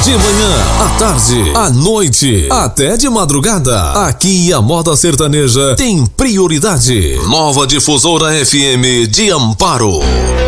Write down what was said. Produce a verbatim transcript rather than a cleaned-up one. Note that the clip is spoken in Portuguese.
De manhã, à tarde, à noite, até de madrugada. Aqui a moda sertaneja tem prioridade. Nova Difusora F M de Amparo.